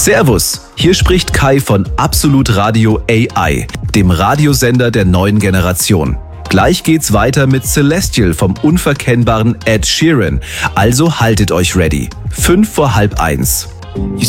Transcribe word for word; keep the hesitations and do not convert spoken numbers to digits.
Servus, hier spricht Kai von Absolut Radio A I, dem Radiosender der neuen Generation. Gleich geht's weiter mit Celestial vom unverkennbaren Ed Sheeran, also haltet euch ready. Fünf vor halb eins. You